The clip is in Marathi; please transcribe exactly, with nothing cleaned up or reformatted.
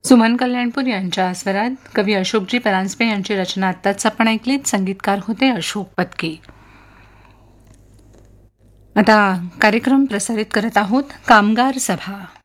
सुमन कल्याणपूर यांच्या स्वरात कवी अशोकजी परांजपे यांची रचना आत्ताच आपण ऐकलीत. संगीतकार होते अशोक पत्की. आता कार्यक्रम प्रसारित करत आहोत कामगार सभा.